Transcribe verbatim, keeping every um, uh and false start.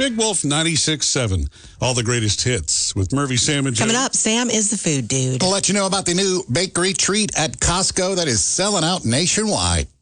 Big Wolf ninety-six seven. All the greatest hits with Murphy, Sam, and Jody. Coming up, Sam is the food dude. I'll let you know about the new bakery treat at Costco that is selling out nationwide.